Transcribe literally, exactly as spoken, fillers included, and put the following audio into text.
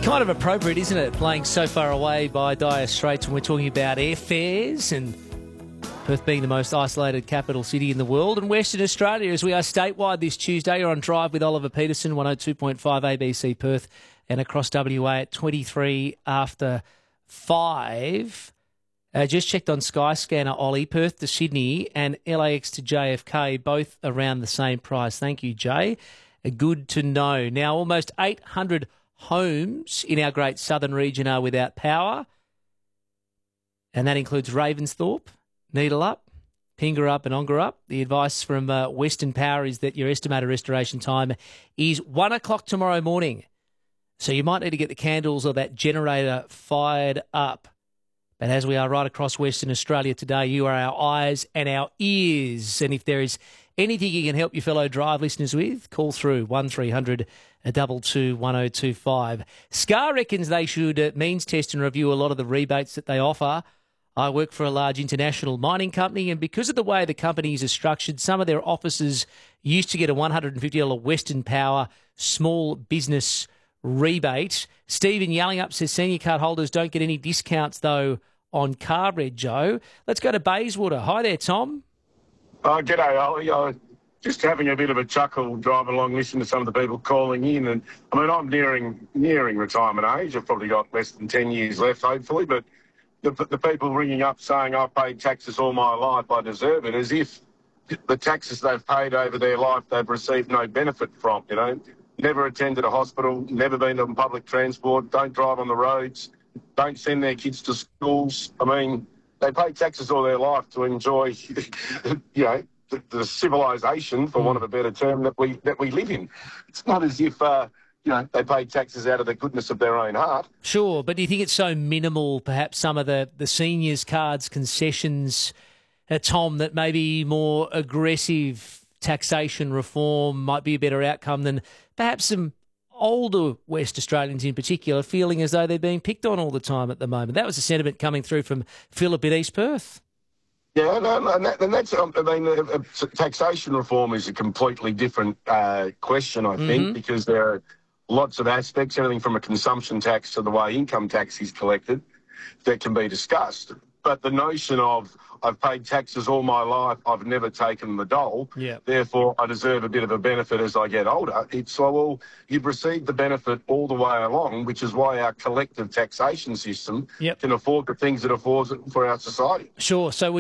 kind of appropriate, isn't it, playing so far away by Dire Straits when we're talking about airfares and Perth being the most isolated capital city in the world, and Western Australia as we are statewide this Tuesday. You're on Drive with Oliver Peterson, one oh two point five A B C Perth and across W A at twenty-three after five. Uh, just checked on Skyscanner, Ollie. Perth to Sydney and L A X to J F K, both around the same price. Thank you, Jay. Uh, good to know. Now, almost eight hundred homes in our great southern region are without power, and that includes Ravensthorpe, Needlup, Pingerup and Ongerup. The advice from uh, Western Power is that your estimated restoration time is one o'clock tomorrow morning. So you might need to get the candles or that generator fired up. But as we are right across Western Australia today, you are our eyes and our ears. And if there is anything you can help your fellow Drive listeners with, call through one three hundred two two one oh two five. Scar reckons they should uh, means test and review a lot of the rebates that they offer. I work for a large international mining company, and because of the way the companies are structured, some of their offices used to get a one hundred fifty dollars Western Power small business rebate. Stephen Yellingup says senior card holders don't get any discounts, though, on car red, Joe. Let's go to Bayswater. Hi there, Tom. Oh, g'day, Ollie. I just having a bit of a chuckle driving along, listening to some of the people calling in. And I mean, I'm nearing nearing retirement age. I've probably got less than ten years left, hopefully. But the, the people ringing up saying I've paid taxes all my life, I deserve it, as if the taxes they've paid over their life they've received no benefit from, you know. Never attended a hospital, never been on public transport, don't drive on the roads, don't send their kids to schools. I mean, they pay taxes all their life to enjoy, you know, the, the civilisation, for want of a better term, that we that we live in. It's not as if, uh, you know, they pay taxes out of the goodness of their own heart. Sure, but do you think it's so minimal, perhaps some of the, the seniors' cards, concessions, uh, Tom, that maybe more aggressive taxation reform might be a better outcome than perhaps some older West Australians in particular feeling as though they're being picked on all the time at the moment? That was the sentiment coming through from Philip in East Perth. Yeah, no, no, and, that, and that's, um, I mean, uh, uh, taxation reform is a completely different uh, question, I think, mm-hmm. because there are lots of aspects, everything from a consumption tax to the way income tax is collected, that can be discussed. But the notion of I've paid taxes all my life, I've never taken the dole, yeah. therefore I deserve a bit of a benefit as I get older. It's like, well, you've received the benefit all the way along, which is why our collective taxation system yep. can afford the things it affords for our society. Sure. So